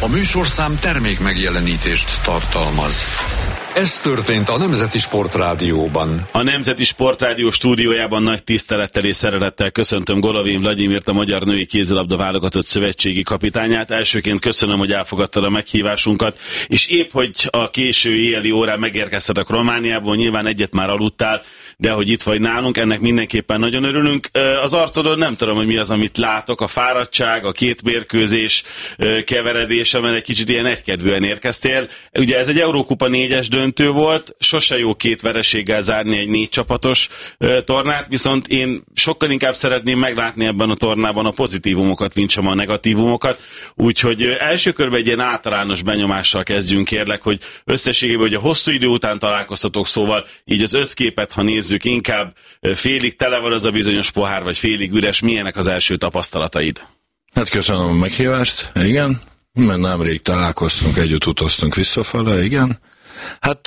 A műsorszám termék megjelenítést tartalmaz. Ez történt a Nemzeti Sportrádióban. A Nemzeti Sportrádió stúdiójában nagy tisztelettel és szeretettel köszöntöm Golovin Vladimirt, a Magyar Női Kézilabda Válogatott szövetségi kapitányát. Elsőként köszönöm, hogy elfogadtad a meghívásunkat, és épp, hogy a késő éjjeli órán megérkeztetek Romániából, nyilván egyet már aludtál, de hogy itt vagy nálunk, ennek mindenképpen nagyon örülünk. Az arcodon nem tudom, hogy mi az, amit látok, a fáradtság, a két mérkőzés keveredése, mert egy kicsit ilyen egykedvűen érkeztél. Ugye ez egy Eurókupa 4-es döntő volt, sose jó két vereséggel zárni egy 4 csapatos tornát, viszont én sokkal inkább szeretném meglátni ebben a tornában a pozitívumokat, mint sem a negatívumokat. Úgyhogy első körben egy ilyen általános benyomással kezdjünk, kérlek, hogy összességében, hogy a hosszú idő után találkoztatok, szóval így az összképet, ha nézzük, inkább félig tele van az a bizonyos pohár, vagy félig üres, milyenek az első tapasztalataid? Hát köszönöm a meghívást, igen, mert nemrég találkoztunk, együtt utaztunk visszafele, igen. Hát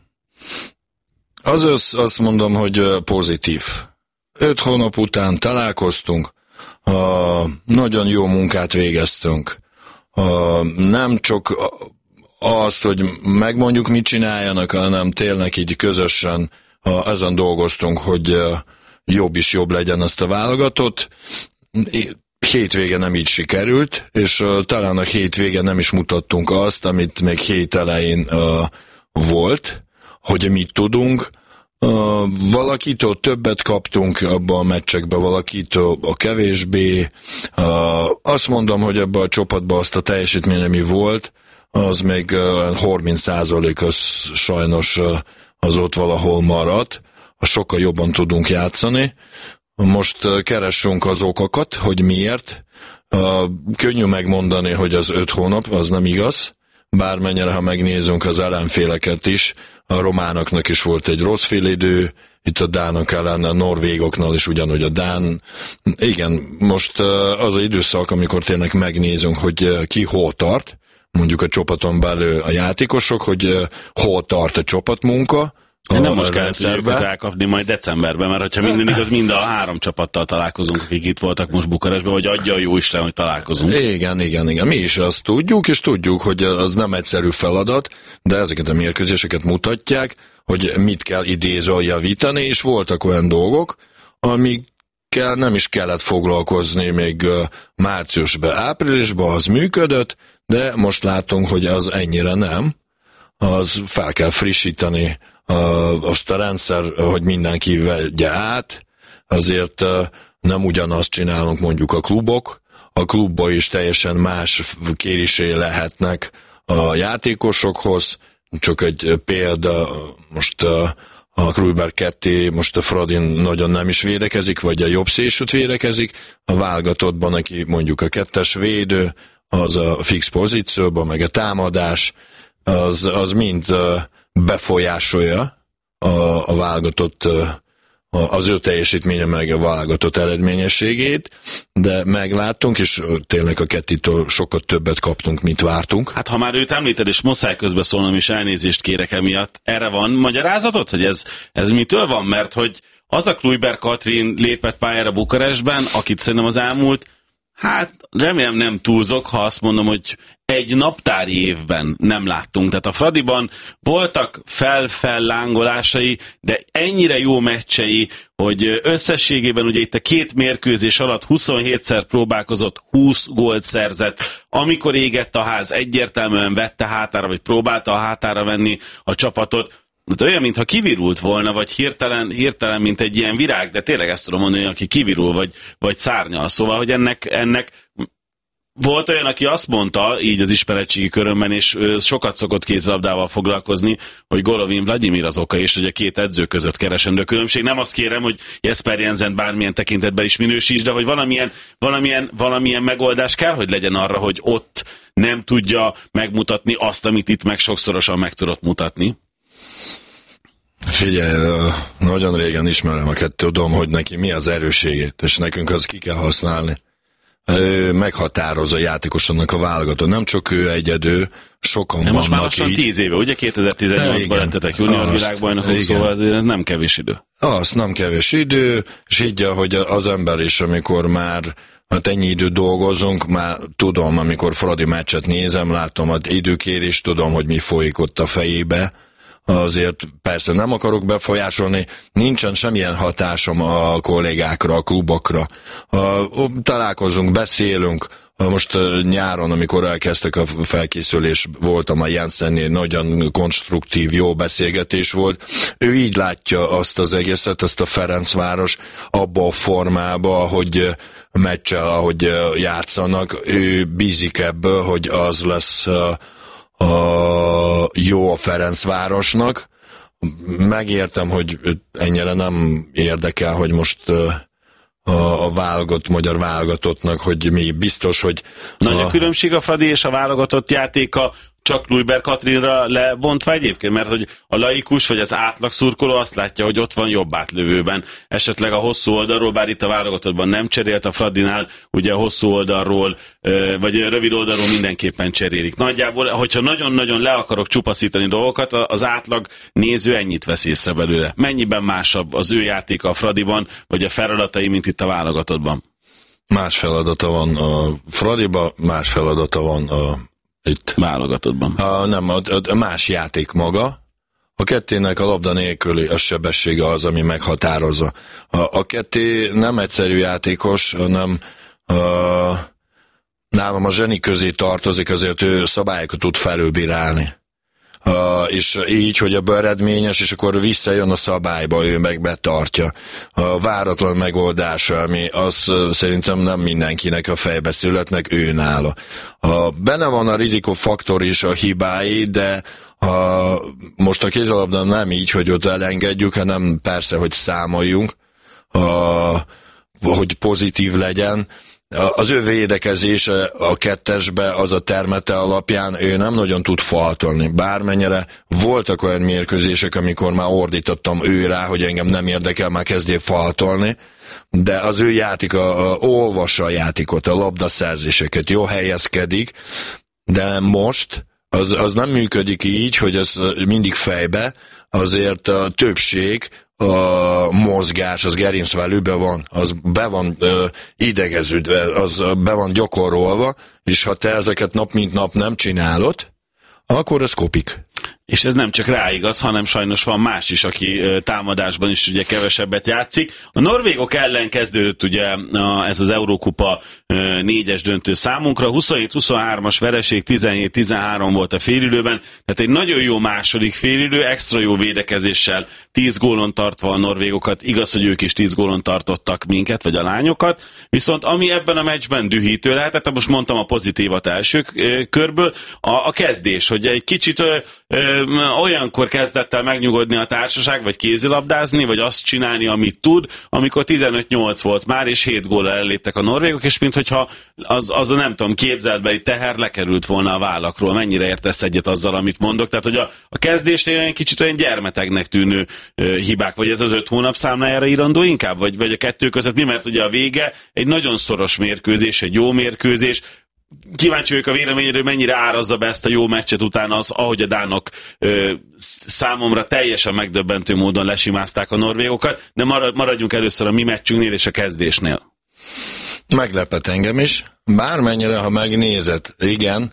azt mondom, hogy pozitív. 5 hónap után találkoztunk, nagyon jó munkát végeztünk. Nem csak azt, hogy megmondjuk, mit csináljanak, hanem tényleg így közösen ezen dolgoztunk, hogy jobb is jobb legyen ezt a válogatott. Hétvége nem így sikerült, és talán a hétvége nem is mutattunk azt, amit még hét elején volt, hogy mit tudunk. Valakitől többet kaptunk abban a meccsekben, valakitől a kevésbé. Azt mondom, hogy ebben a csapatban azt a teljesítmény, ami volt, az még 30% az sajnos az ott valahol maradt. Sokkal jobban tudunk játszani. Most keressünk az okokat, hogy miért. Könnyű megmondani, hogy az 5 hónap, az nem igaz. Bármennyire, ha megnézünk az ellenféleket is, a románoknak is volt egy rossz félidő, itt a dánok ellen, a norvégoknál is ugyanúgy a dán. Igen, most az az időszak, amikor tényleg megnézünk, hogy ki hol tart, mondjuk a csapaton belül a játékosok, hogy hol tart a csapatmunka, nem most kell őket elkapni majd decemberben, mert hogyha minden igaz, mind a 3 csapattal találkozunk, akik itt voltak most Bukarestben, hogy adja a jó Isten, hogy találkozunk. Igen. Mi is azt tudjuk, és tudjuk, hogy az nem egyszerű feladat, de ezeket a mérkőzéseket mutatják, hogy mit kell idézően javítani, és voltak olyan dolgok, amikkel nem is kellett foglalkozni még márciusban, áprilisban, az működött, de most látunk, hogy az ennyire nem. Az fel kell frissíteni azt a rendszer, hogy mindenki vegye át, azért nem ugyanazt csinálunk mondjuk a klubok. A klubban is teljesen más kérésé lehetnek a játékosokhoz. Csak egy példa, most a Krújberg 2, most a Fradin nagyon nem is védekezik, vagy a jobb szélsőt védekezik. A válogatottban, aki mondjuk a 2-es védő, az a fix pozícióban, meg a támadás, az mind befolyásolja a válogatott, az ő teljesítménye meg a válogatott eredményességét, de megláttunk, és tényleg a kettitől sokkal többet kaptunk, mint vártunk. Hát ha már őt említed, és muszáj közbe szólnom, és elnézést kérek emiatt, erre van magyarázatod, hogy ez mitől van? Mert hogy az a Kluivert Katrin lépett pályára Bukarestben, akit szerintem az elmúlt, hát remélem nem túlzok, ha azt mondom, hogy egy naptári évben nem láttunk. Tehát a Fradiban voltak fellángolásai, de ennyire jó meccsei, hogy összességében ugye itt a 2 mérkőzés alatt 27-szer próbálkozott, 20 gólt szerzett. Amikor égett a ház, egyértelműen vette hátára, vagy próbálta a hátára venni a csapatot. De olyan, mintha kivirult volna, vagy hirtelen, mint egy ilyen virág, de tényleg ezt tudom mondani, aki kivirul, vagy szárnyal. Szóval, hogy ennek volt olyan, aki azt mondta, így az ismeretségi körömben, és sokat szokott kézilabdával foglalkozni, hogy Golovin Vladimir az oka, és hogy a 2 edző között keresendő különbség. Nem azt kérem, hogy Jesper Jensen bármilyen tekintetben is minősíts, de hogy valamilyen megoldás kell, hogy legyen arra, hogy ott nem tudja megmutatni azt, amit itt meg sokszorosan meg tudott mutatni. Figyelj, nagyon régen ismerem a 2, tudom, hogy neki mi az erősségét, és nekünk az ki kell használni. Ő meghatározó játékosnak a válogató. Nem csak ő egyedül, sokan vannak most már lassan 10 éve, ugye 2018-ban lettetek junior világbajnokok, szóval azért ez nem kevés idő. Az nem kevés idő, és higgye, hogy az ember is, amikor már Hát ennyi időt dolgozunk, már tudom, amikor Fradi meccset nézem, látom az időkérést, tudom, hogy mi folyik ott a fejébe. Azért persze nem akarok befolyásolni, nincsen semmilyen hatásom a kollégákra, a klubokra. Találkozunk, beszélünk. Most nyáron, amikor elkezdtek a felkészülés, voltam a Jensennél, nagyon konstruktív, jó beszélgetés volt. Ő így látja azt az egészet, azt a Ferencváros abba a formába, hogy meccsel, ahogy játszanak. Ő bízik ebből, hogy az lesz jó a Ferencvárosnak. Megértem, hogy ennyire nem érdekel, hogy most a magyar válogatottnak, hogy mi biztos, hogy... Nagy a különbség a Fradi és a válogatott játéka csak Lujber Katrinra lebontva egyébként, mert hogy a laikus vagy az átlag szurkoló azt látja, hogy ott van jobb átlövőben. Esetleg a hosszú oldalról, bár itt a válogatottban nem cserélt, a Fradinál ugye a hosszú oldalról, vagy a rövid oldalról mindenképpen cserélik. Nagyjából, hogyha nagyon-nagyon le akarok csupaszítani dolgokat, az átlag néző ennyit vesz észre belőle. Mennyiben másabb az ő játéka a Fradiban, vagy a feladatai, mint itt a válogatottban? Más feladata van a Fradiban, más feladata van itt. Válogatottban. Nem, a más játék maga. A kettének a labda nélküli a sebessége az, ami meghatározza. A ketté nem egyszerű játékos, hanem nálam a zseni közé tartozik, azért ő szabályokat tud felülbírálni. És így, hogy ebből eredményes, és akkor visszajön a szabályba, ő meg betartja. A váratlan megoldása, ami az szerintem nem mindenkinek a fejbe születnek, ő nála. Benne van a rizikófaktor is, a hibái, de most a kézilabdán nem így, hogy ott elengedjük, hanem persze, hogy számoljunk, hogy pozitív legyen. Az ő védekezése a kettesbe, az a termete alapján ő nem nagyon tud faltolni. Bármennyire voltak olyan mérkőzések, amikor már ordítottam ő rá, hogy engem nem érdekel, már kezdjél faltolni, de az ő játéka, olvassa a játékot, a labdaszerzéseket, jó helyezkedik, de most az nem működik így, hogy az mindig fejbe, azért a többség, a mozgás, az gerincvelőben van, az be van idegeződve, az be van gyakorolva, és ha te ezeket nap mint nap nem csinálod, akkor ez kopik. És ez nem csak rá igaz, hanem sajnos van más is, aki támadásban is ugye kevesebbet játszik. A norvégok ellen kezdődött ugye ez az Eurókupa 4-es döntő számunkra, 27-23-as vereség, 17-13 volt a félidőben, tehát egy nagyon jó második félidő, extra jó védekezéssel, 10 gólon tartva a norvégokat, igaz, hogy ők is 10 gólon tartottak minket, vagy a lányokat, viszont ami ebben a meccsben dühítő lehetett, most mondtam a pozitívat első körből, a kezdés, hogy egy kicsit olyankor kezdett el megnyugodni a társaság, vagy kézilabdázni, vagy azt csinálni, amit tud, amikor 15-8 volt már, és 7 góllal elléptek a norvégok, és minthogyha az a nem tudom, képzeltbeli teher lekerült volna a vállakról. Mennyire értesz egyet azzal, amit mondok? Tehát, hogy a kezdésnél egy kicsit olyan gyermetegnek tűnő hibák, vagy ez az 5 hónap számlájára írandó inkább, vagy a kettő között mi? Mert ugye a vége egy nagyon szoros mérkőzés, egy jó mérkőzés. Kíváncsi vagyok a véleményről, mennyire árazza be ezt a jó meccset után az, ahogy a dánok számomra teljesen megdöbbentő módon lesimázták a norvégokat, de maradjunk először a mi meccsünknél és a kezdésnél. Meglepett engem is, bármennyire, ha megnézed, igen,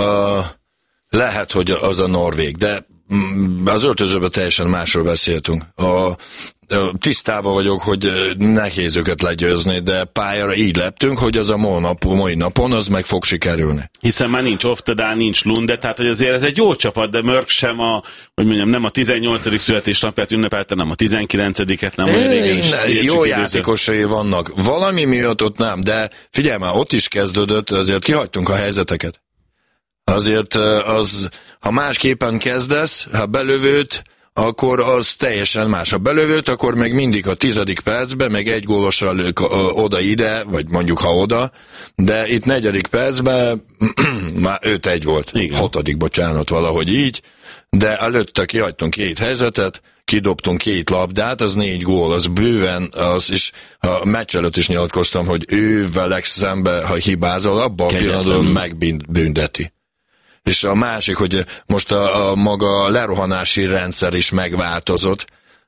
lehet, hogy az a norvég, de az öltözőben teljesen másról beszéltünk. Tisztában vagyok, hogy nehéz őket legyőzni, de pályára így leptünk, hogy az a mai napon az meg fog sikerülni. Hiszen már nincs Oftedal, nincs Lunde, tehát hogy azért ez egy jó csapat, de Mörk sem nem a 18. születésnapját ünnepelte, nem a 19-et, nem olyan régen. Jó játékosai vannak. Valami miatt ott nem, de figyelj már, ott is kezdődött, azért kihagytunk a helyzeteket. Azért ha másképpen kezdesz, ha belövőt, akkor az teljesen más. Ha belövőt, akkor meg mindig a 10. percben, meg egy gólossal oda-ide, vagy mondjuk ha oda, de itt 4. percben már 5-1 volt. Igen. 6. bocsánat, valahogy így, de előtte kihagytunk 2 helyzetet, kidobtunk 2 labdát, az 4 gól, az bőven, az is, a meccs előtt is nyilatkoztam, hogy ő velek szembe, ha hibázol, abban a pillanatban megbünteti. És a másik, hogy most a maga lerohanási rendszer is megváltozott.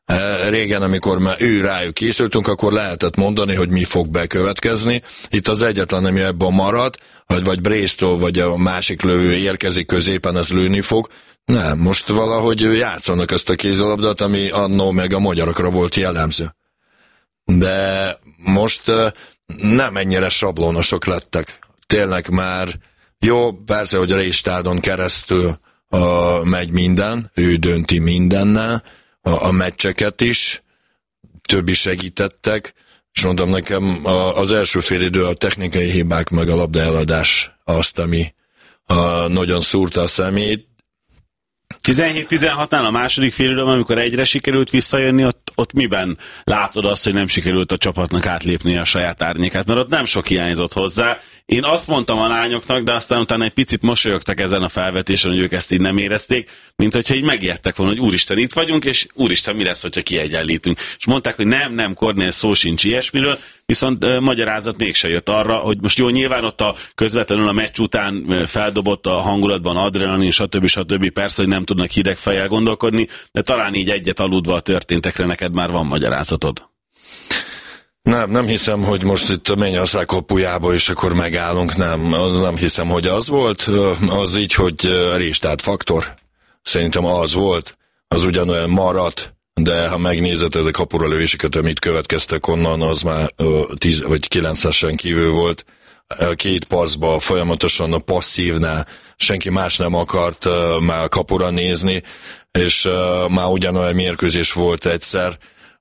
Régen, amikor már rájuk készültünk, akkor lehetett mondani, hogy mi fog bekövetkezni. Itt az egyetlen, ami ebben marad, vagy Brésztől, vagy a másik lövő érkezik középen, ez lőni fog. Nem, most valahogy játszanak ezt a kézilabdát, ami annó meg a magyarokra volt jellemző. De most nem ennyire sablonosok lettek. Tényleg már jó, persze, hogy a Réstádon keresztül megy minden, ő dönti mindennel, a meccseket is, többi segítettek, és mondom nekem az első félidő a technikai hibák meg a labdaeladás azt, ami nagyon szúrta a szemét. 17-16-nál a második félidőben, amikor egyre sikerült visszajönni, ott miben látod azt, hogy nem sikerült a csapatnak átlépni a saját árnyékát? Mert ott nem sok hiányzott hozzá. Én azt mondtam a lányoknak, de aztán utána egy picit mosolyogtak ezen a felvetésen, hogy ők ezt így nem érezték, mint hogyha így megijedtek volna, hogy úristen, itt vagyunk, és úristen, mi lesz, hogyha kiegyenlítünk. És mondták, hogy nem, Kornél, szó sincs ilyesmiről, viszont magyarázat mégse jött arra, hogy most jó, nyilván ott közvetlenül a meccs után feldobott a hangulatban adrenalin, stb. Persze, hogy nem tudnak hideg fejjel gondolkodni, de talán így egyet aludva a történtekre neked már van magyarázatod. Nem hiszem, hogy most itt a Mennyország kapujába és akkor megállunk, nem hiszem, hogy az volt, az így, hogy Réstád faktor, szerintem az volt, az ugyanolyan maradt, de ha megnézed a kapura lövéseket, amit következtek onnan, az már 10 vagy 9-esen kívül volt, két passzba folyamatosan a passzívnál senki más nem akart már kapura nézni, és már ugyanolyan mérkőzés volt egyszer,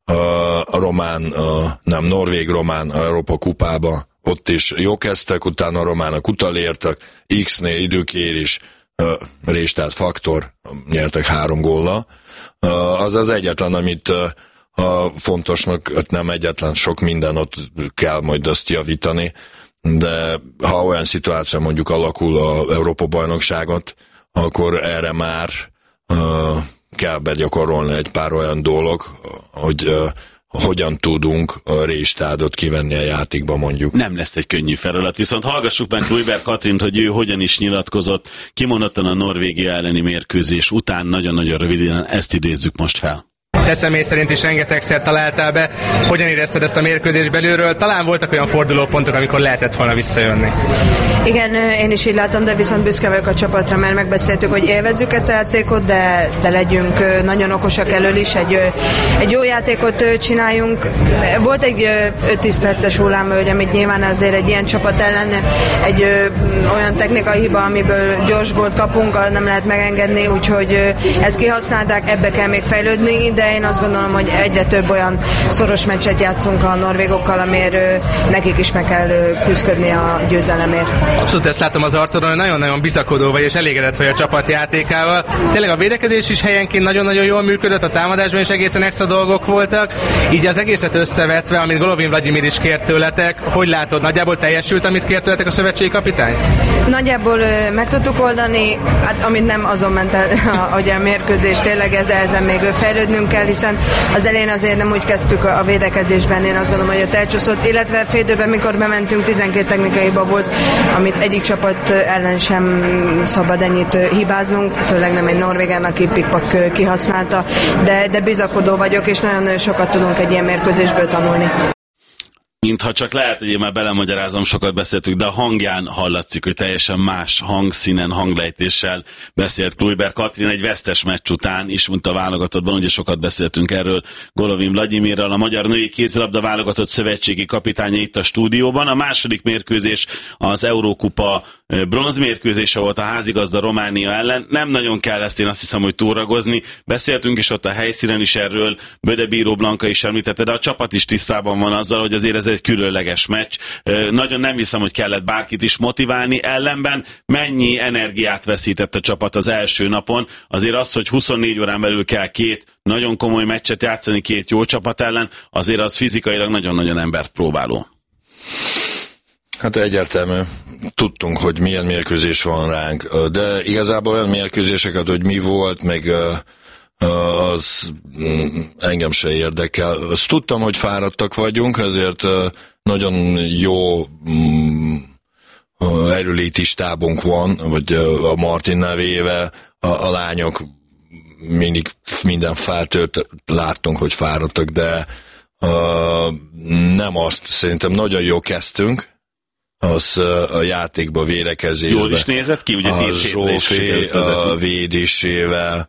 norvég-román Európa kupába, ott is jó kezdtek, utána a románok utalértek, X-nél időkérés, Réstád faktor, nyertek 3 góllal. Az az egyetlen, amit fontosnak, nem egyetlen, sok minden, ott kell majd azt javítani, de ha olyan szituáció mondjuk alakul a Európa-bajnokságot, akkor erre már kell begyakorolni egy pár olyan dolog, hogy hogyan tudunk a Réstádat kivenni a játékba mondjuk. Nem lesz egy könnyű feladat, viszont hallgassuk meg Kluiber Katrint, hogy ő hogyan is nyilatkozott, kimondottan a Norvégia elleni mérkőzés után, nagyon-nagyon röviden, ezt idézzük most fel. Te személy szerint is rengetegszer találtál be. Hogyan érezted ezt a mérkőzés belülről? Talán voltak olyan fordulópontok, amikor lehetett volna visszajönni. Igen, én is így látom, de viszont büszke vagyok a csapatra, mert megbeszéltük, hogy élvezzük ezt a játékot, de legyünk nagyon okosak elől is, egy jó játékot csináljunk. Volt egy 5-10 perces hullámvölgy, amit nyilván azért egy ilyen csapat ellen egy olyan technikai hiba, amiből gyors gólt kapunk, nem lehet megengedni, úgyhogy ezt kihasználták, ebbe kell még fejlődni, de én azt gondolom, hogy egyre több olyan szoros meccset játszunk a norvégokkal, amiért nekik is meg kell küzdködni a győzelemért. Abszolút ezt látom az arcodon, hogy nagyon-nagyon bizakodó vagy és elégedett vagy a csapat játékával. Tényleg a védekezés is helyenként nagyon-nagyon jól működött, a támadásban is egészen extra dolgok voltak. Így az egészet összevetve, amit Golovin Vladimir is kért tőletek, hogy látod, nagyjából teljesült, amit kért tőletek a szövetségi kapitány? Nagyjából meg tudtuk oldani, hát amit nem azon ment el, hogy a mérkőzés, tényleg ezen még fejlődnünk kell, hiszen az elején azért nem úgy kezdtük a védekezésben, én azt gondolom, hogy ott elcsúszott, illetve fél időben, mikor bementünk, 12 technikai hiba volt, amit egyik csapat ellen sem szabad ennyit hibáznunk, főleg nem egy norvégán, aki pikpak kihasználta, de bizakodó vagyok, és nagyon sokat tudunk egy ilyen mérkőzésből tanulni. Mintha csak lehet, hogy én már belemagyarázom, sokat beszéltük, de a hangján hallatszik, hogy teljesen más hangszínen, hanglejtéssel beszélt Kluiber Katrin egy vesztes meccs után is, mondta a válogatottban, ugye sokat beszéltünk erről Golovin Vladimirral, a magyar női kézilabda válogatott szövetségi kapitánya itt a stúdióban. A második mérkőzés az Eurókupa bronzmérkőzése volt a házigazda Románia ellen. Nem nagyon kell ezt, én azt hiszem, hogy túragozni. Beszéltünk is ott a helyszínen is erről, Böde Bíró Blanka is említette, de a csapat is tisztában van azzal, hogy azért ez egy különleges meccs. Nagyon nem hiszem, hogy kellett bárkit is motiválni, ellenben mennyi energiát veszített a csapat az első napon. Azért az, hogy 24 órán belül kell két nagyon komoly meccset játszani két jó csapat ellen, azért az fizikailag nagyon-nagyon embert próbáló. Hát egyértelmű. Tudtunk, hogy milyen mérkőzés van ránk, de igazából olyan mérkőzéseket, hogy mi volt, meg az engem se érdekel. Azt tudtam, hogy fáradtak vagyunk, ezért nagyon jó erőléti stábunk van, vagy a Martin nevével, a lányok mindig minden feltört láttunk, hogy fáradtak, de nem azt, szerintem nagyon jó kezdtünk, az a játékba, védekezésbe. Jól is nézett ki, ugye 10 Zsófi a védésével,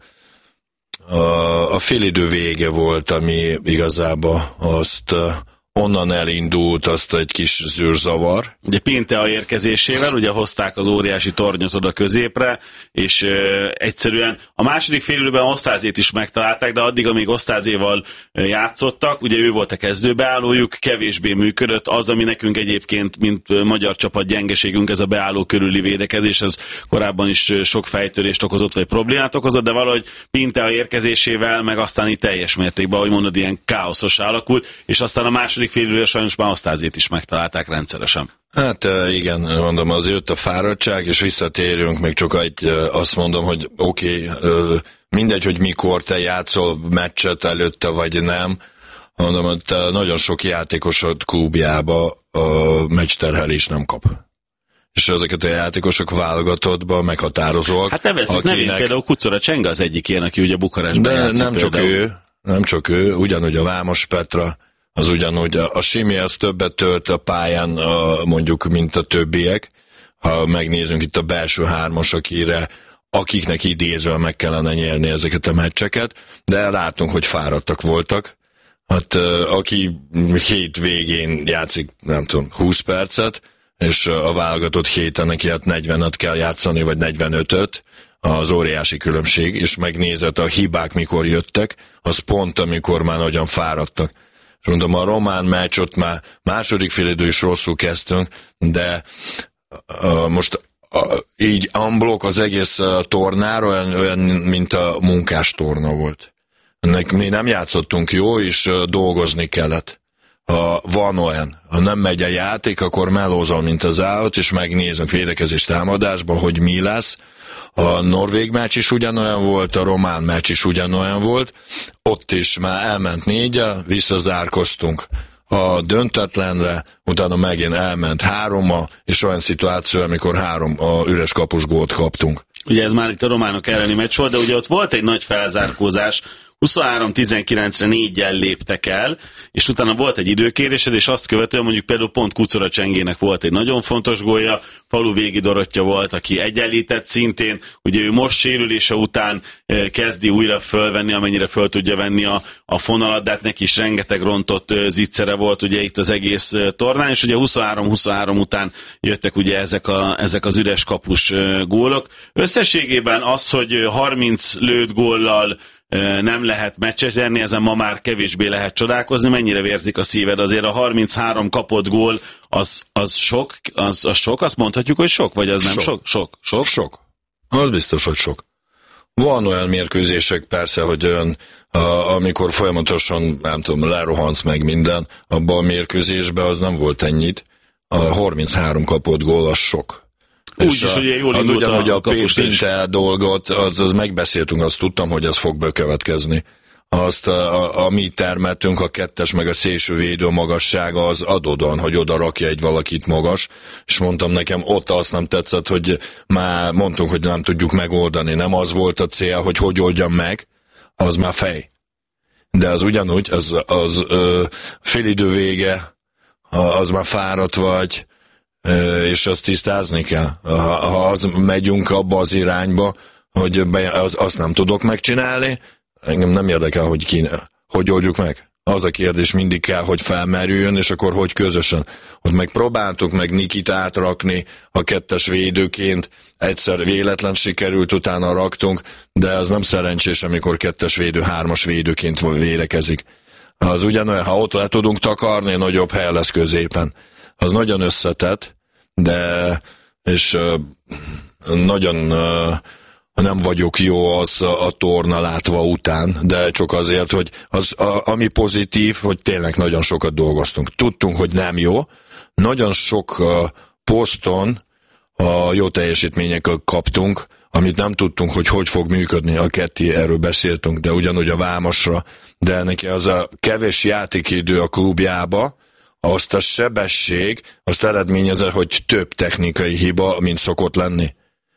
a félidő vége volt, ami igazából azt onnan elindult, azt egy kis zűrzavar. Ugye Pintea érkezésével, ugye hozták az óriási tornyot oda középre, és egyszerűen a második félidőben Osztázét is megtalálták, de addig, amíg Osztázéval játszottak, ugye ő volt a kezdőbeállójuk, kevésbé működött. Az, ami nekünk egyébként, mint magyar csapat gyengeségünk, ez a beálló körüli védekezés, ez korábban is sok fejtörést okozott, vagy problémát okozott, de valahogy Pintea érkezésével, meg aztán itt teljes mértékben, ahogy mondod, ilyen káoszos alakult, és aztán a második félidőre sajnos már Osztázét is megtalálták rendszeresen. Hát igen, mondom, az jött a fáradtság, és visszatérünk, még csak azt mondom, hogy oké, mindegy, hogy mikor te játszol meccset előtte, vagy nem, mondom, hogy nagyon sok játékosod klubjába a meccsterhelés nem kap. És ezeket a játékosok válogatottba meghatározóak. Hát nevezzük nevén, például Kucora Csenga az egyik ilyen, aki ugye Bukarestben játszik. De nem csak ő, ugyanúgy a Vámos Petra, az ugyanúgy, a Simi az többet tölt a pályán, mondjuk, mint a többiek. Ha megnézzünk itt a belső hármas, akiknek idézve meg kellene nyerni ezeket a meccseket, de látunk, hogy fáradtak voltak. Hát aki hét végén játszik, nem tudom, 20 percet, és a válogatott héten neki 40-et kell játszani, vagy 45-öt, az óriási különbség, és megnézett a hibák mikor jöttek, az pont amikor már nagyon fáradtak. És mondom, a román meccs ott már második félidő is rosszul kezdtünk, de most így unblock az egész tornára olyan, mint a munkástorna volt. Mi nem játszottunk jó, és dolgozni kellett. Ha van olyan, ha nem megy a játék, akkor melózol, mint az állat, és megnézünk védekezés támadásban, hogy mi lesz. A norvég meccs is ugyanolyan volt, a román meccs is ugyanolyan volt. Ott is már elment 4-el, visszazárkoztunk a döntetlenre, utána megint elment 3-a, és olyan szituáció, amikor 3 üres kapus gólt kaptunk. Ugye ez már itt a románok elleni meccs volt, de ugye ott volt egy nagy felzárkózás, 23-19-re 4-jel léptek el, és utána volt egy időkérésed, és azt követően mondjuk például pont Kucora Csengének volt egy nagyon fontos gólja, Faluvégi Dorottya volt, aki egyenlített szintén, ugye ő most sérülése után kezdi újra fölvenni, amennyire föl tudja venni a fonalat, de hát neki is rengeteg rontott zicsere volt ugye itt az egész tornán, és ugye 23-23 után jöttek ugye ezek az üres kapus gólok. Összességében az, hogy 30 lőtt góllal nem lehet meccset nyerni, ezen ma már kevésbé lehet csodálkozni. Mennyire vérzik a szíved? Azért a 33 kapott gól, az sok? Az sok? Azt mondhatjuk, hogy sok? Vagy az nem sok? Sok. Az biztos, hogy sok. Van olyan mérkőzések persze, hogy olyan, amikor folyamatosan, nem tudom, lerohansz meg minden, abban a mérkőzésben az nem volt ennyit. A 33 kapott gól, az sok. Úgy is, ugye jól indult ugyanúgy a Pintea dolgot, az megbeszéltünk, azt tudtam, hogy ez fog bekövetkezni. Azt a mi termeltünk, a kettes meg a szélső védő magassága az adódóan, hogy oda rakja egy valakit magas, és mondtam nekem, ott azt nem tetszett, hogy már mondtunk, hogy nem tudjuk megoldani. Nem az volt a cél, hogy oldjam meg, az már fej. De az ugyanúgy, az félidő vége, az már fáradt vagy, és azt tisztázni kell. Ha az megyünk abba az irányba, hogy azt nem tudok megcsinálni, engem nem érdekel, hogy oldjuk meg. Az a kérdés mindig kell, hogy felmerüljön, és akkor hogy közösen. Ott megpróbáltuk meg Nikit átrakni a kettes védőként, egyszer véletlen sikerült, utána raktunk, de az nem szerencsés, amikor kettes védő, 3-as védőként védekezik. Az ugyanolyan, ha ott le tudunk takarni, nagyobb hely lesz középen. Az nagyon összetett, de és nagyon nem vagyok jó az a torna látva után, de csak azért, hogy ami pozitív, hogy tényleg nagyon sokat dolgoztunk. Tudtunk, hogy nem jó, nagyon sok poszton jó teljesítményekkel kaptunk, amit nem tudtunk, hogy fog működni. A Ketty, erről beszéltünk, de ugyanúgy a Vámosra, de neki az a kevés játékidő a klubjába, azt a sebesség, azt eredményezett, hogy több technikai hiba, mint szokott lenni.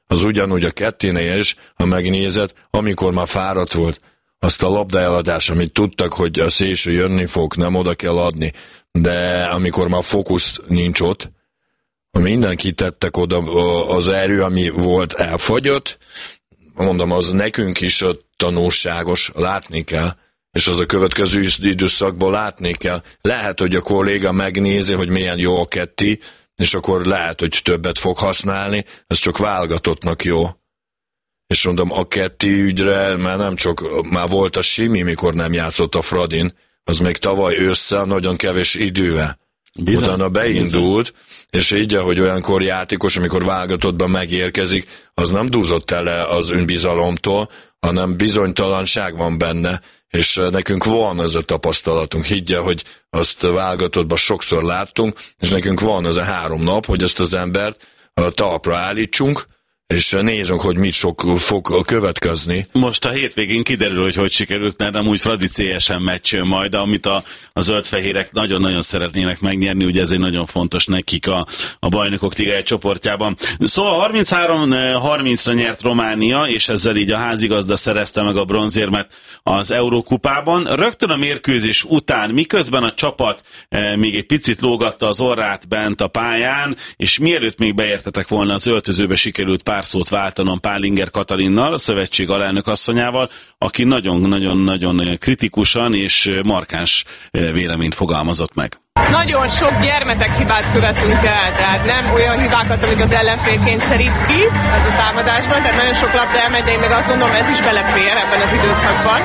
az ugyanúgy a Kettinél is, ha megnézed, amikor már fáradt volt, azt a labdaeladás, amit tudtak, hogy a szélső jönni fog, nem oda kell adni, de amikor már fókusz nincs ott, mindenki tettek oda, az erő, ami volt, elfogyott, mondom, az nekünk is tanulságos, látni kell, és az a következő időszakban látni kell. Lehet, hogy a kolléga megnézi, hogy milyen jó a Ketti, és akkor lehet, hogy többet fog használni, ez csak válogatottnak jó. És mondom, a Ketti ügyre már volt a Simi, mikor nem játszott a Fradin, az még tavaly ősszel nagyon kevés idővel. Utána beindult, és így, hogy olyankor játékos, amikor válogatottban megérkezik, az nem dúzott el az önbizalomtól, hanem bizonytalanság van benne, és nekünk van ez a tapasztalatunk. Higgye, hogy azt válogatottban sokszor láttunk, és nekünk van ez a 3 nap, hogy ezt az embert a talpra állítsunk, és nézzünk, hogy mit fog következni. Most a hétvégén kiderül, hogy sikerült, mert amúgy Fradi CSM meccs majd, amit a zöldfehérek nagyon-nagyon szeretnének megnyerni, ugye ez egy nagyon fontos nekik a Bajnokok Ligája csoportjában. Szóval 33-30-ra nyert Románia, és ezzel így a házigazda szerezte meg a bronzérmet az Eurókupában. Rögtön a mérkőzés után, miközben a csapat még egy picit lógatta az orrát bent a pályán, és mielőtt még beértetek volna az öltözőbe, sikerült pár szót váltanom Pálinger Katalinnal, a szövetség alelnök asszonyával, aki nagyon-nagyon kritikusan és markáns véleményt fogalmazott meg. Nagyon sok gyermetek hibát követünk el, tehát nem olyan hibákat, amik az ellenfél kényszerít ki ez a támadásban, tehát nagyon sok labda elmegy, de én meg azt gondolom, ez is belefér ebben az időszakban.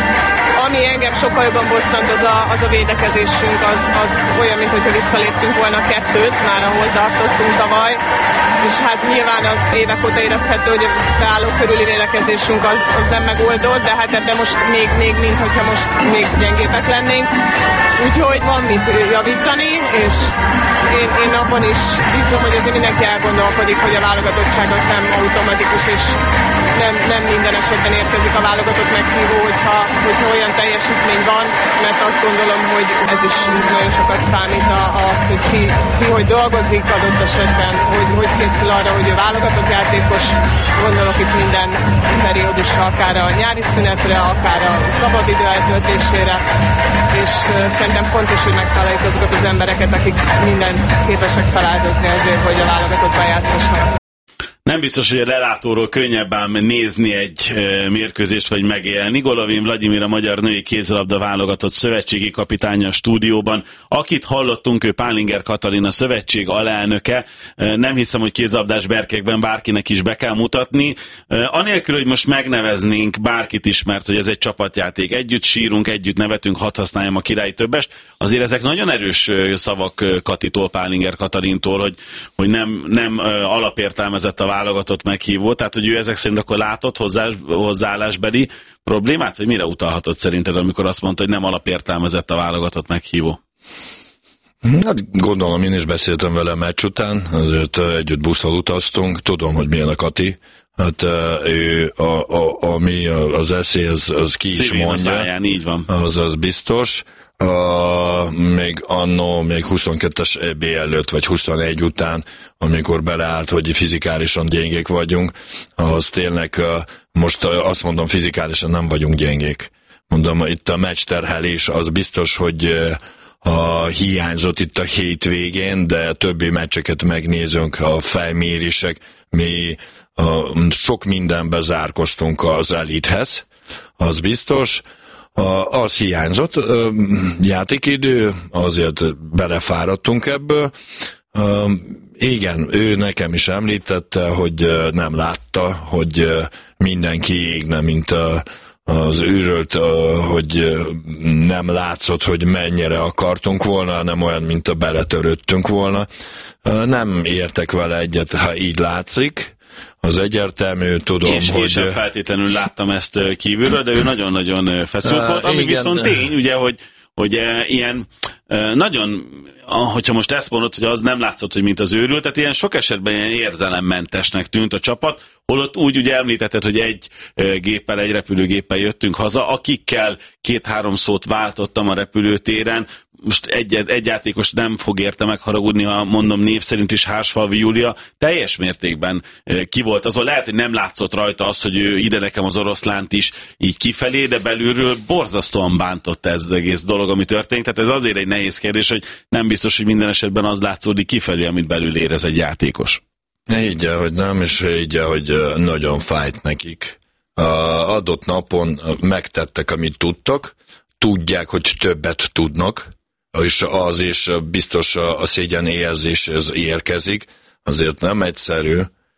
Ami engem sokkal jobban bosszant, az a védekezésünk, az olyan, mintha visszaléptünk volna 2-t, már ahol tartottunk tavaly, és hát nyilván az évek óta érezhető, hogy a beálló körüli védekezésünk az nem megoldott, de hát ebben most még mintha most még gyengébbek lennénk. Úgyhogy van mit javítani, és én abban is bízom, hogy azért mindenki elgondolkodik, hogy a válogatottság az nem automatikus, és nem minden esetben érkezik a válogatott meghívó, hogyha olyan teljesítmény van, mert azt gondolom, hogy ez is nagyon sokat számít az, hogy ki hogy dolgozik adott esetben, hogy készül arra, hogy ő válogatott játékos, gondolok itt minden periódusra, akár a nyári szünetre, akár a szabadidő eltöltésére, és szerintem fontos, hogy megtaláljuk azokat az embereket, akik mindent képesek feláldozni azért, hogy a válogatottban játszhassanak. Nem biztos, hogy a lelátóról könnyebb ám nézni egy mérkőzést vagy megélni. Golovin Vladimir, a magyar női kézilabda válogatott szövetségi kapitánya a stúdióban. Akit hallottunk, ő Pálinger Katalin, a szövetség alelnöke. Nem hiszem, hogy kézilabdás berkekben bárkinek is be kell mutatni. Anélkül, hogy most megneveznénk bárkit is, mert hogy ez egy csapatjáték. Együtt sírunk, együtt nevetünk, hadd használjam a királyi többest. Azért ezek nagyon erős szavak Katitól, Pálinger Katalintól, hogy nem alapértelmezett a válogatott meghívó, tehát hogy ő ezek szerint akkor látott hozzáállásbeli problémát, vagy mire utalhatott szerinted, amikor azt mondta, hogy nem alapértelmezett a válogatott meghívó? Hát gondolom, én is beszéltem vele meccs után, azért együtt busszal utaztunk, tudom, hogy milyen a Kati, hát ő, ami az eszély, az ki is mondja. Száján, így van. Az biztos. Még 22-es EB előtt, vagy 21 után, amikor beleállt, hogy fizikálisan gyengék vagyunk, az tényleg, most azt mondom, fizikálisan nem vagyunk gyengék. Mondom, itt a meccsterhelés az biztos, hogy hiányzott itt a hétvégén, de többi meccseket megnézünk, a felmérések, mi sok mindenbe zárkoztunk az elithez, az biztos. Az hiányzott, játékidő, azért belefáradtunk ebből. Igen, ő nekem is említette, hogy nem látta, hogy mindenki égne, mint az őrölt, hogy nem látszott, hogy mennyire akartunk volna, hanem olyan, mint a beletörődtünk volna. Nem értek vele egyet, ha így látszik. Az egyértelmű, tudom, hogy... Én sem feltétlenül láttam ezt kívülről, de ő nagyon-nagyon feszült volt, ami igen, viszont tény, ugye, hogy ilyen nagyon, hogyha most ezt mondod, hogy az nem látszott, hogy mint az őrült, tehát ilyen sok esetben ilyen érzelemmentesnek tűnt a csapat, holott úgy ugye említetted, hogy egy repülőgéppel jöttünk haza, akikkel 2-3 szót váltottam a repülőtéren, most egy játékos nem fog érte megharagudni, ha mondom név szerint is, Hársfalvi Júlia teljes mértékben ki volt. Azon lehet, hogy nem látszott rajta az, hogy ő ide nekem az oroszlánt is így kifelé, de belülről borzasztóan bántott ez az egész dolog, ami történt. Tehát ez azért egy nehéz kérdés, hogy nem biztos, hogy minden esetben az látszódik kifelé, amit belül érez egy játékos. Így, hogy nem, és így, hogy nagyon fájt nekik. Adott napon megtettek, amit tudtak, tudják, hogy többet tudnak, és az is biztos a szégyen érzés érkezik, azért nem egyszerű,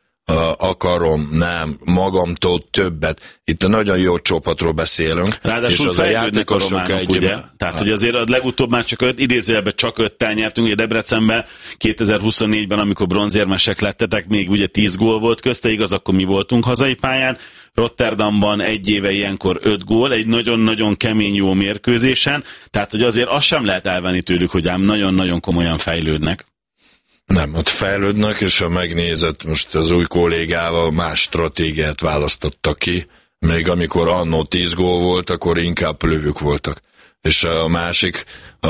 akarom, nem, magamtól többet. Itt a nagyon jó csapatról beszélünk. Ráadásul és az a játékosok ugye? Tehát, hogy azért a legutóbb már csak 5, idézőjelben csak 5-tel nyertünk, ugye Debrecenben 2024-ben, amikor bronzérmesek lettetek, még ugye 10 gól volt közte, igaz, akkor mi voltunk hazai pályán. Rotterdamban egy éve ilyenkor 5 gól, egy nagyon-nagyon kemény jó mérkőzésen, tehát, hogy azért azt sem lehet elvenni tőlük, hogy ám nagyon-nagyon komolyan fejlődnek. Nem, ott fejlődnek, és ha megnézed, most az új kollégával más stratégiát választottak ki, még amikor annó 10 gól volt, akkor inkább lövők voltak. És a másik,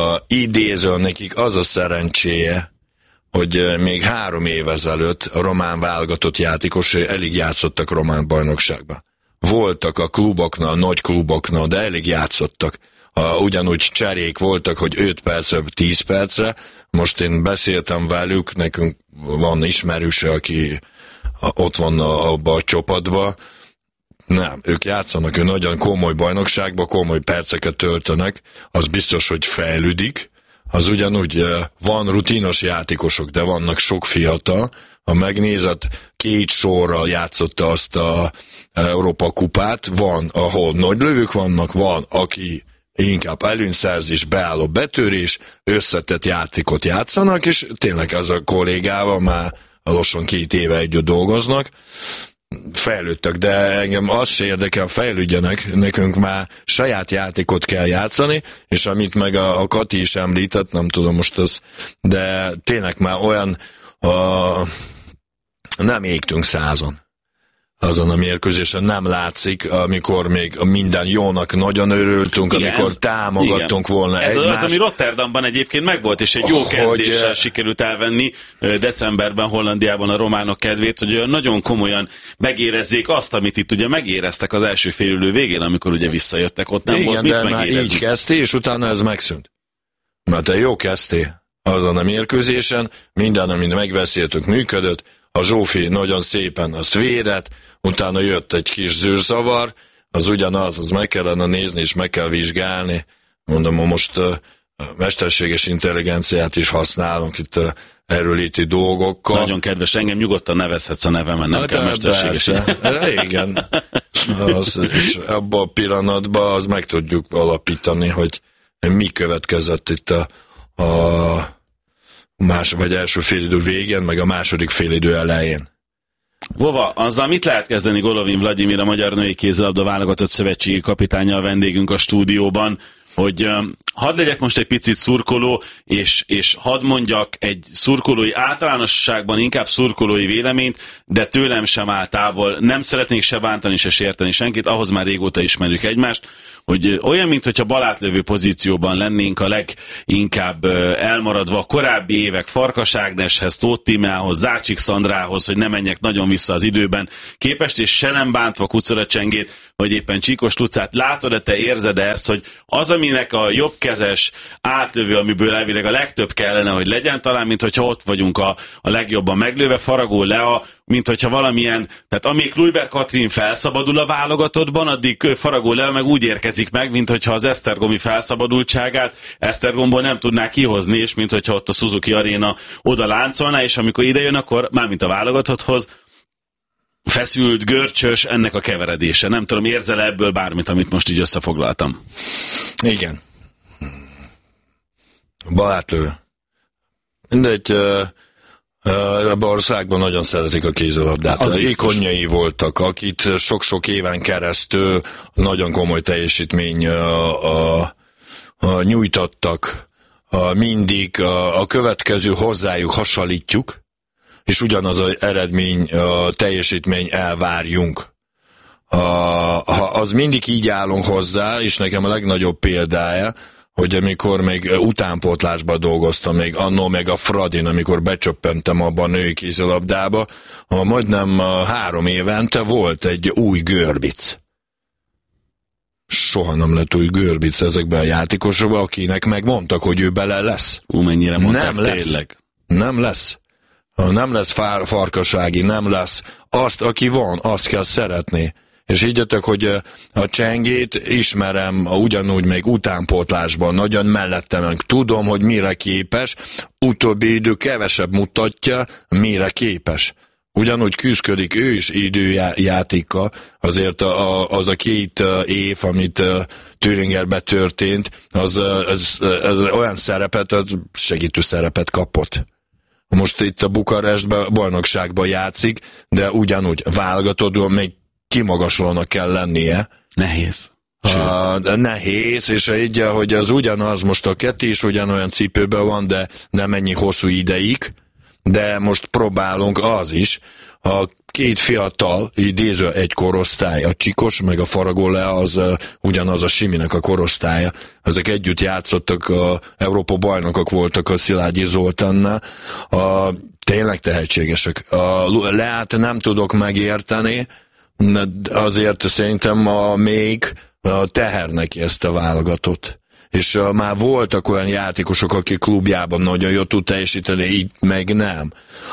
idéző nekik az a szerencséje, hogy még 3 év ezelőtt a román válogatott játékosai elég játszottak román bajnokságban. Voltak a kluboknál, a nagy kluboknál, de elég játszottak. Ugyanúgy cserék voltak, hogy 5 percre, 10 percre. Most én beszéltem velük, nekünk van ismerőse, aki ott van abban a csapatban. Nem, ők játszanak, ők nagyon komoly bajnokságban, komoly perceket töltenek, az biztos, hogy fejlődik. Az ugyanúgy van rutinos játékosok, de vannak sok fiatal. Ha megnézed, 2 sorral játszotta azt a Európa kupát, van, ahol nagy lövők vannak, van, aki inkább előnyszerzés, beálló betörés, összetett játékot játszanak, és tényleg az a kollégával már lassan 2 éve együtt dolgoznak, fejlődtek, de engem az se érdekel, fejlődjenek, nekünk már saját játékot kell játszani, és amit meg a Kati is említett, nem tudom most az, de tényleg már olyan nem égtünk 100-on. Azon a mérkőzésen nem látszik, amikor még minden jónak nagyon örültünk, igen, amikor támogattunk volna egymást. Ez ami Rotterdamban egyébként megvolt, és egy jó kezdéssel sikerült elvenni decemberben Hollandiában a románok kedvét, hogy nagyon komolyan megérezzék azt, amit itt ugye megéreztek az első félidő végén, amikor ugye visszajöttek, ott nem igen, volt mit megérezni. Igen, de már így kezdté, és utána ez megszűnt. Mert te jó kezdtél azon a mérkőzésen, minden, amit megbeszéltük, működött, a Zsófi nagyon szépen azt védett, utána jött egy kis zűrzavar, az ugyanaz, az meg kellene nézni, és meg kell vizsgálni. Mondom, most mesterséges intelligenciát is használunk itt erőléti dolgokkal. Nagyon kedves, engem nyugodtan nevezhetsz a nevemen, nem kell mesterséges. Igen. És abban a pillanatban az meg tudjuk alapítani, hogy mi következett itt a vagy első félidő végén, meg a második félidő elején. Vova, azzal mit lehet kezdeni Golovin Vladimir, a Magyar Női Kézilabda Válogatott Szövetségi kapitánya, a vendégünk a stúdióban, hogy hadd legyek most egy picit szurkoló, és hadd mondjak egy szurkolói általánosságban inkább szurkolói véleményt, de tőlem sem áll távol. Nem szeretnék se bántani, se sérteni senkit, ahhoz már régóta ismerjük egymást, hogy olyan, mintha balátlövő pozícióban lennénk a leginkább elmaradva a korábbi évek Farkas Ágneshez, Tóth Tímeához, Zácsik Szandrához, hogy ne menjek nagyon vissza az időben képest, és se nem bántva Kucora Csengét, vagy éppen Csíkos Lucát. Látod-e, te érzed-e ezt, hogy az, aminek a jobbkezes átlövő, amiből elvileg a legtöbb kellene, hogy legyen, talán, mint hogyha ott vagyunk a legjobban meglőve, Faragó Lea, mint hogyha valamilyen, tehát amíg Kluiber Katrin felszabadul a válogatottban, addig Faragó Lea meg úgy érkezik meg, mint hogyha az esztergomi felszabadultságát Esztergomból nem tudná kihozni, és mint hogyha ott a Suzuki Arena oda láncolná, és amikor ide jön, akkor mármint a válogatotthoz feszült, görcsös ennek a keveredése. Nem tudom, érzel ebből bármit, amit most így összefoglaltam? Igen. Balátlő. Mindegy, a országban nagyon szeretik a kézilabdát. Ikonjai voltak, akit sok-sok éven keresztül nagyon komoly teljesítmény nyújtottak. Mindig a következő hozzájuk hasonlítjuk, és ugyanaz az eredmény, a teljesítmény elvárjunk. Az mindig így állunk hozzá, és nekem a legnagyobb példája, hogy amikor még utánpótlásban dolgoztam, még annó meg a Fradin, amikor becsöppentem abba a női kézilabdába, majdnem 3 évente volt egy új Görbic. Soha nem lett új Görbic ezekben a játékosokban, akinek megmondtak, hogy ő bele lesz. Mennyire mondták, nem lesz. Tényleg? Nem lesz. Nem lesz farkasági, nem lesz. Azt, aki van, azt kell szeretni. És higgyetek, hogy a Csengét ismerem ugyanúgy még utánpótlásban, nagyon mellettem. Tudom, hogy mire képes, utóbbi idő kevesebb mutatja, mire képes. Ugyanúgy küzdködik ő is időjátékkal, azért az a 2 év, amit Thüringerben történt, az olyan szerepet, az segítő szerepet kapott. Most itt a Bukarestben, bajnokságban játszik, de ugyanúgy válogatódó még kimagaslónak kell lennie. Nehéz. Nehéz, és így, hogy az ugyanaz, most a Keti is ugyanolyan cipőben van, de nem ennyi hosszú ideig, de most próbálunk az is, a 2 fiatal, idéző egy korosztály, a Csikos meg a Faragó-Lea, az ugyanaz a Siminek a korosztálya. Ezek együtt játszottak, Európa bajnokok voltak a Szilágyi Zoltánnál. Tényleg tehetségesek. Leát nem tudok megérteni, azért szerintem még teher neki ezt a válogatót. És már voltak olyan játékosok, akik klubjában nagyon jól tud teljesíteni, így meg nem.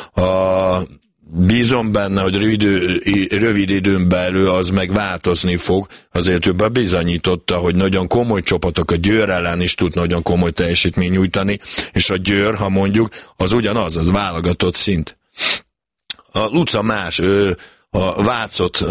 Bízom benne, hogy rövid időn belül az meg változni fog, azért ő bebizonyította, hogy nagyon komoly csapatok, a Győr ellen is tud nagyon komoly teljesítmény nyújtani, és a Győr, ha mondjuk, az ugyanaz, az válogatott szint. A Luca más, a Vácot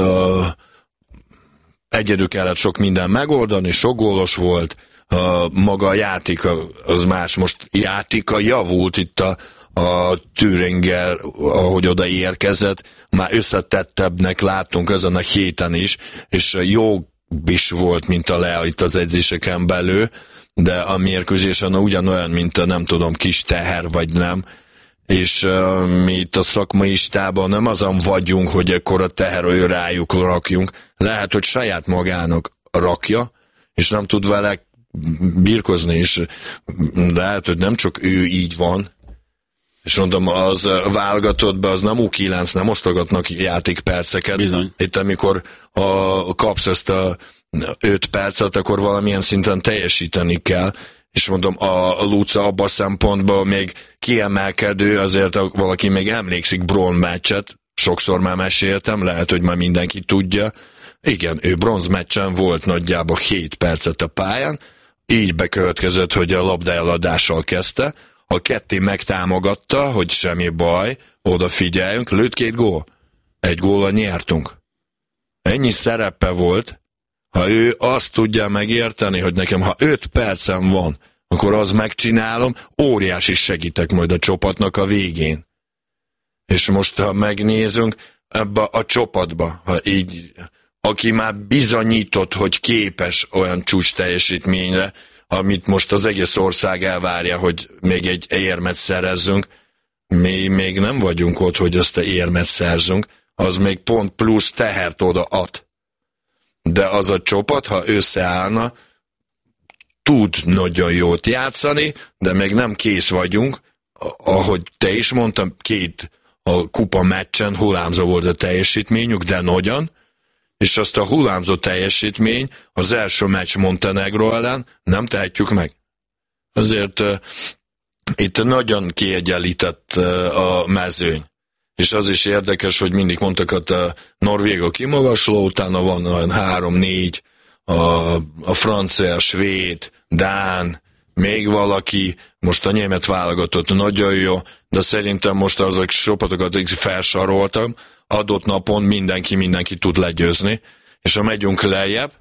egyedül kellett sok minden megoldani, sok gólos volt, maga a játéka az más, most játéka javult itt a Thüringer, ahogy oda érkezett, már összetettebbnek láttunk ezen a héten is, és jobb is volt, mint a Lea itt az edzéseken belül, de a mérkőzésen ugyanolyan, mint a nem tudom, kis teher vagy nem, és mi itt a szakmai istában nem azon vagyunk, hogy ekkor a teherő rájuk rakjunk, lehet, hogy saját magának rakja, és nem tud vele birkozni is, de lehet, hogy nem csak ő így van, és mondom, az válogatottban az nem U9, nem osztogatnak játékperceket. Bizony. Itt amikor kapsz ezt a 5 percet, akkor valamilyen szinten teljesíteni kell, és mondom, a Luca abban a szempontból még kiemelkedő, azért valaki még emlékszik bronz meccset, sokszor már meséltem, lehet, hogy már mindenki tudja. Igen, ő bronz meccsen volt nagyjából 7 percet a pályán, így bekövetkezett, hogy a labda eladással kezdte, a Ketté megtámogatta, hogy semmi baj, odafigyeljünk, lőtt 2 gól. 1 góllal nyertünk. Ennyi szerepe volt, ha ő azt tudja megérteni, hogy nekem, ha 5 percem van, akkor az megcsinálom, óriási segítek majd a csapatnak a végén. És most, ha megnézünk ebbe a csapatba, ha így, aki már bizonyított, hogy képes olyan csúcs teljesítményre, amit most az egész ország elvárja, hogy még egy érmet szerezzünk, mi még nem vagyunk ott, hogy azt a érmet szerzünk, az még pont plusz tehert oda ad. De az a csapat, ha összeállna, tud nagyon jót játszani, de még nem kész vagyunk. Ahogy te is mondtam, 2 a kupa meccsen hullámzó volt a teljesítményük, de nagyon, és azt a hullámzó teljesítmény az első meccs Montenegro ellen nem tehetjük meg. Azért itt nagyon kiegyenlített a mezőny. És az is érdekes, hogy mindig mondtak, hogy a norvégok kimagasló, utána van olyan 3-4, a francia, a svéd, dán, még valaki, most a német válogatott nagyon jó, de szerintem most azok csapatokat, akik felsoroltam, adott napon mindenki tud legyőzni, és ha megyünk lejjebb,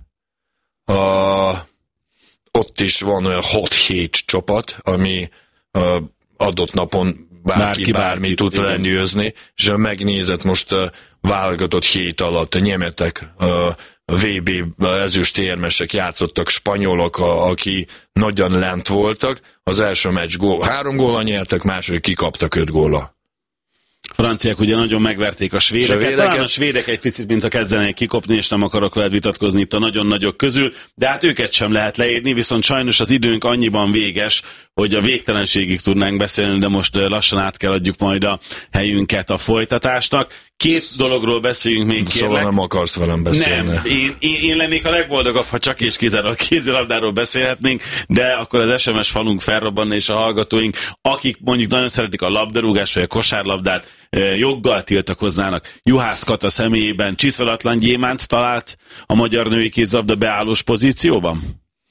ott is van olyan 6-7 csapat, ami adott napon bármi tud legyőzni, és ha megnézed most válogatott 7 alatt a németek, a VB ezüstérmesek játszottak, spanyolok, aki nagyon lent voltak, az első meccs 3 góllal nyertek, második kikaptak 5 góllal. franciák ugye nagyon megverték a svédeket. Talán a svédek egy picit, mintha kezdenék kikopni, és nem akarok veled vitatkozni itt a nagyon nagyok közül, de hát őket sem lehet leírni, viszont sajnos az időnk annyiban véges, hogy a végtelenségig tudnánk beszélni, de most lassan át kell adjuk majd a helyünket a folytatásnak. Két dologról beszéljünk még, kérlek. Szóval nem akarsz velem beszélni. Nem, én lennék a legboldogabb, ha csak és kizárólag kézilabdáról beszélhetnénk, de akkor az SMS falunk felrobbanna, és a hallgatóink, akik mondjuk nagyon szeretik a labdarúgást vagy a kosárlabdát, joggal tiltakoznának. Juhász Kata személyében csiszolatlan gyémánt talált a magyar női kézilabda beállós pozícióban?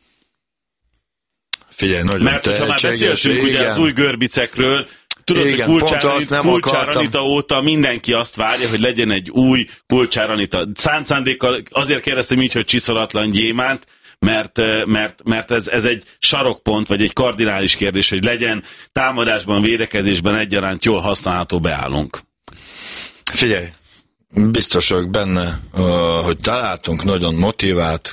Figyelj, nagyon mert hogyha már beszéltünk ugye az új görbicekről, tudod, igen, hogy Kulcsár Anita óta mindenki azt várja, hogy legyen egy új Kulcsár Anita. Szándékkal azért kérdeztem így, hogy csiszolatlan gyémánt, mert ez egy sarokpont, vagy egy kardinális kérdés, hogy legyen támadásban, védekezésben egyaránt jól használható beállunk. Figyelj, biztos vagyok benne, hogy találtunk nagyon motivált,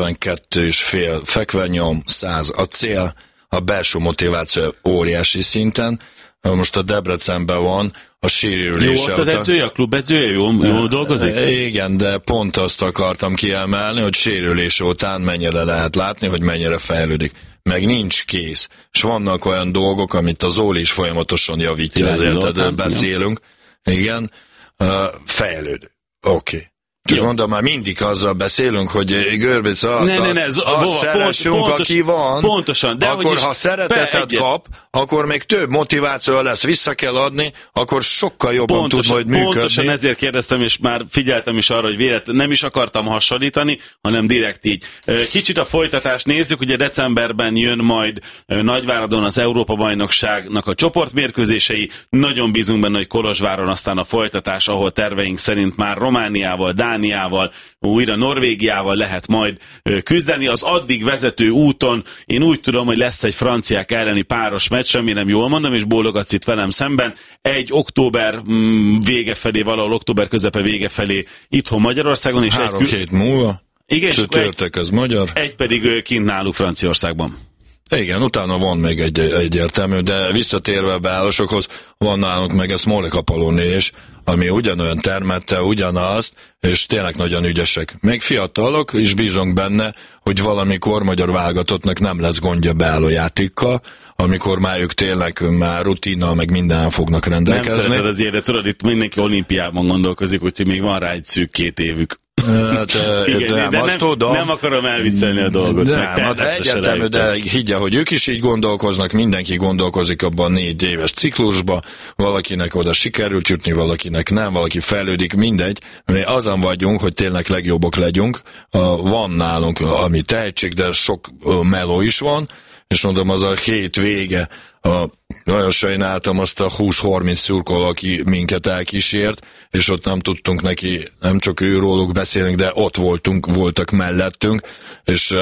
92,5 fekvenyom, 100 a cél, a belső motiváció óriási szinten. Most a Debrecenben van, a sérülése. Jó, az edzője, a klub edzője, jól dolgozik? Igen, de pont azt akartam kiemelni, hogy sérülés után mennyire lehet látni, hogy mennyire fejlődik. Meg nincs kész. És vannak olyan dolgok, amit a Zóli is folyamatosan javítja, ezért beszélünk. Igen, fejlődik. Oké. Csak mondom, már mindig azzal beszélünk, hogy Görbic azt szeressünk, aki van, pontosan, de akkor ha szeretetet kap, akkor még több motiváció lesz, vissza kell adni, akkor sokkal jobban tud majd működni. Pontosan ezért kérdeztem, és már figyeltem is arra, hogy nem is akartam hasonlítani, hanem direkt így. Kicsit a folytatást nézzük, ugye decemberben jön majd Nagyváradon az Európa-bajnokságnak a csoportmérkőzései, nagyon bízunk benne, hogy Kolozsváron aztán a folytatás, ahol terveink szerint már Romániával, Dániával, újra Norvégiával lehet majd küzdeni. Az addig vezető úton én úgy tudom, hogy lesz egy franciák elleni páros meccs, remélem jól mondom, és bólogatsz itt velem szemben. Egy október vége felé, valahol október közepe vége felé itthon Magyarországon. És 3 hét múlva, csütörtök az magyar. Egy pedig kint náluk Franciaországban. Igen, utána van még egy egyértelmű, de visszatérve a beállásokhoz, van nálunk meg a Smolek Apolloné is, ami ugyanolyan termette, ugyanazt, és tényleg nagyon ügyesek. Még fiatalok, és bízunk benne, hogy valamikor magyar válogatottnak nem lesz gondja beálló játékkal, amikor már ők tényleg már rutina, meg minden fognak rendelkezni. Nem szereted az ilyen, de tudod, itt mindenki olimpiában gondolkozik, úgyhogy még van rá egy szűk 2 évük. Hát, igen, nem akarom elviccelni a dolgot. Nem, egyértelmű, de higgye, hogy ők is így gondolkoznak, mindenki gondolkozik abban 4 éves ciklusba, valakinek oda sikerült jutni, valakinek nem, valaki fejlődik, mindegy. Mi azon vagyunk, hogy tényleg legjobbak legyünk. Van nálunk ami tehetség, de sok meló is van, és mondom, az a hét vége, nagyon sajnáltam azt a 20-30 szurkoló, aki minket elkísért, és ott nem tudtunk neki, nem csak őróluk beszélni, de ott voltak mellettünk, és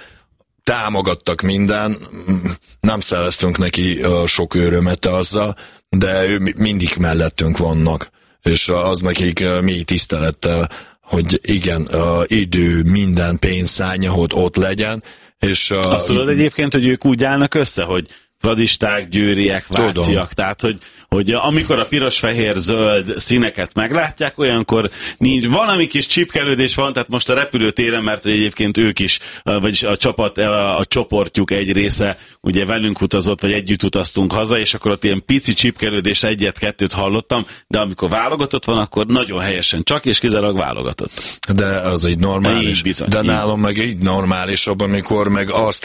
támogattak minden, nem szereztünk neki sok örömet azzal, de ő mindig mellettünk vannak, és az nekik mély tisztelettel, hogy igen, idő, minden pénz szánja, hogy ott legyen, és azt tudod egyébként, hogy ők úgy állnak össze, hogy fradisták, győriek, váciak, tehát hogy amikor a piros-fehér-zöld színeket meglátják, olyankor nincs, valami kis csipkelődés van, tehát most a repülőtéren, mert hogy egyébként ők is, vagyis a csapat, a csoportjuk egy része ugye velünk utazott, vagy együtt utaztunk haza, és akkor ott ilyen pici csipkelődés, 1-2 hallottam, de amikor válogatott van, akkor nagyon helyesen csak és kizárólag válogatott. De az így normális. De nálom meg így normálisabb, amikor meg azt